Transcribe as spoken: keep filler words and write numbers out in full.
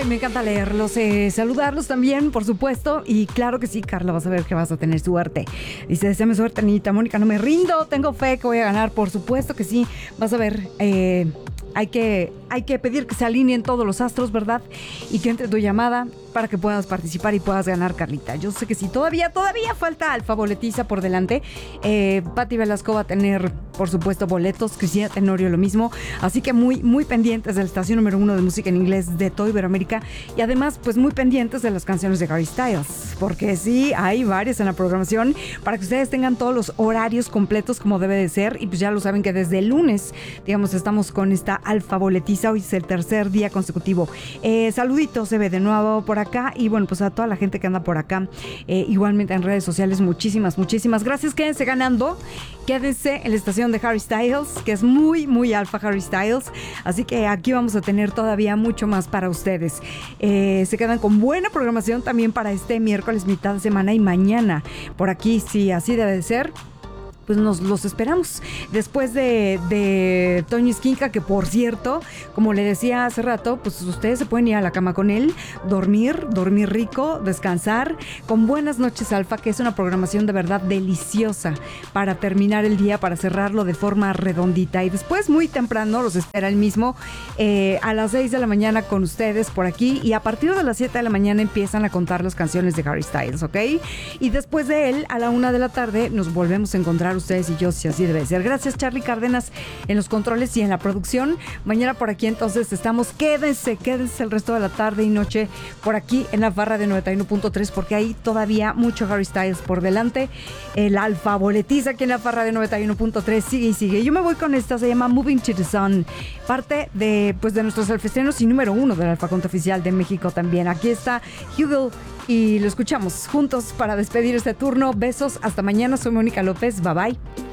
Ay, me encanta leerlos, eh, saludarlos también, por supuesto. Y claro que sí, Carla, vas a ver que vas a tener suerte. Dice, deséame suerte, Anita. Mónica, no me rindo, tengo fe que voy a ganar. Por supuesto que sí, vas a ver. Eh, hay que, hay que pedir que se alineen todos los astros, ¿verdad? Y que entre tu llamada para que puedas participar y puedas ganar, Carlita. Yo sé que sí, todavía, todavía falta Alfa Boletiza por delante. Eh, Pati Velasco va a tener, por supuesto, boletos. Cristina Tenorio lo mismo. Así que muy, muy pendientes de la estación número uno de música en inglés de todo Iberoamérica. Y además, pues muy pendientes de las canciones de Harry Styles. Porque sí, hay varias en la programación para que ustedes tengan todos los horarios completos como debe de ser. Y pues ya lo saben que desde el lunes, digamos, estamos con esta Alfa Boletiza. Hoy es el tercer día consecutivo. Eh, saluditos, se ve de nuevo por acá. Y bueno, pues a toda la gente que anda por acá, eh, igualmente en redes sociales, muchísimas, muchísimas gracias. Quédense ganando, quédense en la estación de Harry Styles, que es muy, muy alfa Harry Styles. Así que aquí vamos a tener todavía mucho más para ustedes. Eh, se quedan con buena programación también para este miércoles, mitad de semana y mañana. Por aquí, sí, así debe de ser. Pues nos los esperamos después de, de Toño Esquinca, que por cierto, como le decía hace rato, pues ustedes se pueden ir a la cama con él, dormir, dormir rico, descansar, con Buenas Noches Alfa, que es una programación de verdad deliciosa para terminar el día, para cerrarlo de forma redondita. Y después, muy temprano, los espera el mismo eh, a las seis de la mañana con ustedes por aquí, y a partir de las siete de la mañana empiezan a contar las canciones de Harry Styles, ¿ok? Y después de él, a la una de la tarde, nos volvemos a encontrar ustedes y yo, si así debe ser. Gracias, Charlie Cárdenas, en los controles y en la producción. Mañana por aquí entonces estamos. Quédense, quédense el resto de la tarde y noche por aquí en la barra de noventa y uno punto tres, porque hay todavía mucho Harry Styles por delante. El Alfa Boletiza aquí en la barra de noventa y uno punto tres sigue y sigue. Yo me voy con esta, se llama Moving to the Sun, parte de, pues, de nuestros alfestrenos y número uno del Alfa Conte Oficial de México también. Aquí está Hugo y lo escuchamos juntos para despedir este turno. Besos, hasta mañana. Soy Mónica López, bye bye.